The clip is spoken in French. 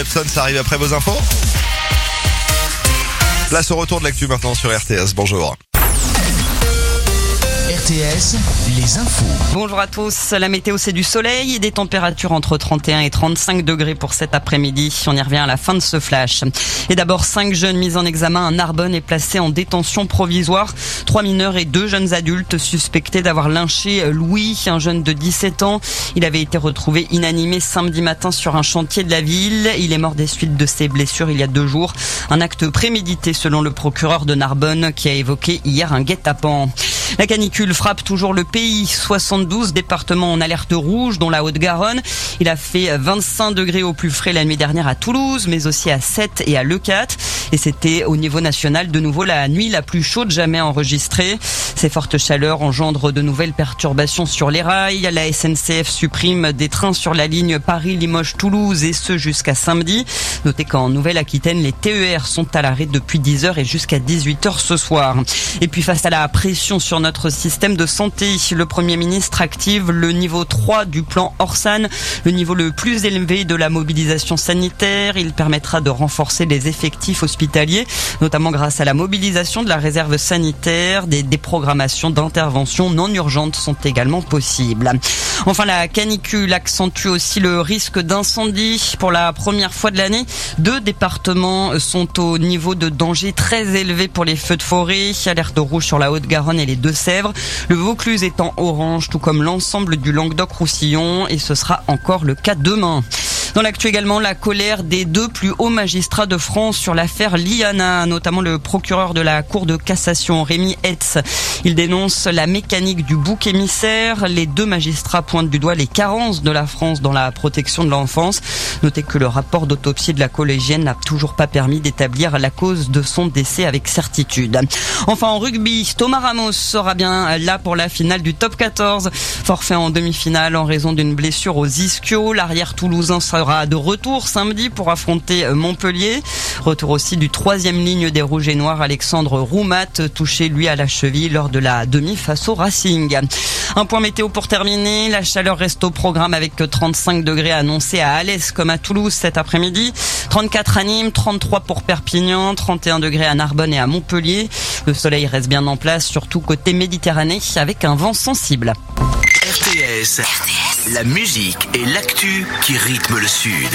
Ça arrive après vos infos. Place au retour de l'actu maintenant sur RTS. Bonjour. RTS, les infos. Bonjour à tous. La météo, c'est du soleil et des températures entre 31 et 35 degrés pour cet après-midi. On y revient à la fin de ce flash. Et d'abord, 5 jeunes mis en examen à Narbonne et placés en détention provisoire. 3 mineurs et 2 jeunes adultes suspectés d'avoir lynché Louis, un jeune de 17 ans. Il avait été retrouvé inanimé samedi matin sur un chantier de la ville. Il est mort des suites de ses blessures il y a 2 jours. Un acte prémédité selon le procureur de Narbonne qui a évoqué hier un guet-apens. La canicule frappe toujours le pays. 72 départements en alerte rouge, dont la Haute-Garonne. Il a fait 25 degrés au plus frais la nuit dernière à Toulouse, mais aussi à Sète et à Leucate. Et c'était au niveau national de nouveau la nuit la plus chaude jamais enregistrée. Ces fortes chaleurs engendrent de nouvelles perturbations sur les rails. La SNCF supprime des trains sur la ligne Paris-Limoges-Toulouse et ce jusqu'à samedi. Notez qu'en Nouvelle-Aquitaine, les TER sont à l'arrêt depuis 10h et jusqu'à 18h ce soir. Et puis face à la pression sur notre système de santé, le Premier ministre active le niveau 3 du plan Orsan, le niveau le plus élevé de la mobilisation sanitaire. Il permettra de renforcer les effectifs hospitaliers, notamment grâce à la mobilisation de la réserve sanitaire. Des déprogrammations d'interventions non urgentes sont également possibles. Enfin, la canicule accentue aussi le risque d'incendie. Pour la première fois de l'année, 2 départements sont au niveau de danger très élevé pour les feux de forêt. Alerte rouge sur la Haute-Garonne et les Deux-Sèvres. Le Vaucluse est en orange, tout comme l'ensemble du Languedoc-Roussillon, et ce sera encore le cas demain. Dans l'actu également, la colère des 2 plus hauts magistrats de France sur l'affaire Liana, notamment le procureur de la Cour de cassation, Rémi Hetz. Il dénonce la mécanique du bouc émissaire. Les 2 magistrats pointent du doigt les carences de la France dans la protection de l'enfance. Notez que le rapport d'autopsie de la collégienne n'a toujours pas permis d'établir la cause de son décès avec certitude. Enfin, en rugby, Thomas Ramos sera bien là pour la finale du top 14. Forfait en demi-finale en raison d'une blessure aux ischios. L'arrière toulousain sera de retour samedi pour affronter Montpellier. Retour aussi du 3e ligne des Rouges et Noirs, Alexandre Roumat, touché lui à la cheville lors de la demi face au Racing. Un point météo pour terminer. La chaleur reste au programme avec 35 degrés annoncés à Alès comme à Toulouse cet après-midi. 34 à Nîmes, 33 pour Perpignan, 31 degrés à Narbonne et à Montpellier. Le soleil reste bien en place, surtout côté Méditerranée, avec un vent sensible. RTS, la musique et l'actu qui rythment le Sud.